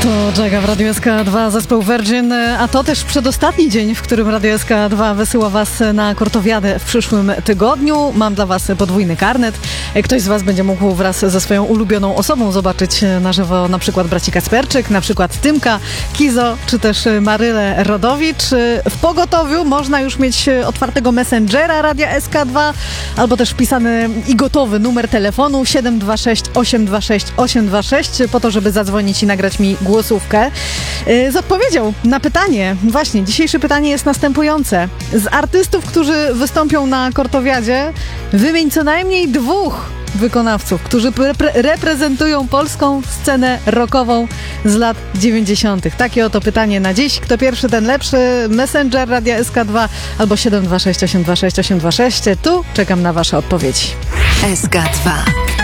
To Jaga w Radiu SK2, zespół Virgin, a to też przedostatni dzień, w którym Radio SK2 wysyła Was na Kortowiadę w przyszłym tygodniu. Mam dla Was podwójny karnet. Ktoś z Was będzie mógł wraz ze swoją ulubioną osobą zobaczyć na żywo na przykład braci Kasperczyk, na przykład Tymka, Kizo, czy też Marylę Rodowicz. W pogotowiu można już mieć otwartego Messengera Radia SK2, albo też wpisany i gotowy numer telefonu 726 826 826 po to, żeby zadzwonić i nagrać mi głosówkę z odpowiedzią na pytanie. Właśnie, dzisiejsze pytanie jest następujące. Z artystów, którzy wystąpią na Kortowiadzie, wymień co najmniej 2 wykonawców, którzy reprezentują polską scenę rockową z lat 90. Takie oto pytanie na dziś. Kto pierwszy, ten lepszy. Messenger Radia SK2 albo 726 826 826. Tu czekam na Wasze odpowiedzi. SK2